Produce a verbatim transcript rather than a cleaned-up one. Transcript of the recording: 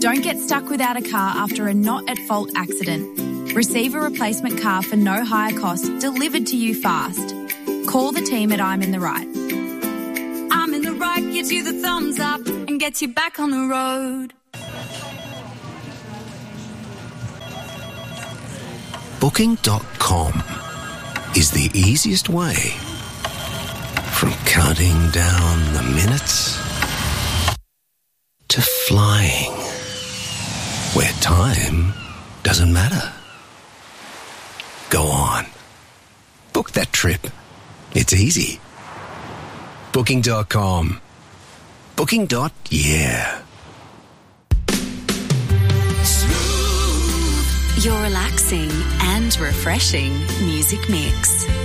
Don't get stuck without a car after a not-at-fault accident. Receive a replacement car for no higher cost delivered to you fast. Call the team at I'm in the Right. I'm in the Right gives you the thumbs up and gets you back on the road. Booking dot com is the easiest way from counting down the minutes to flying where time doesn't matter. Go on. Book that trip. It's easy. Booking dot com. Booking. Yeah. Your relaxing and refreshing music mix.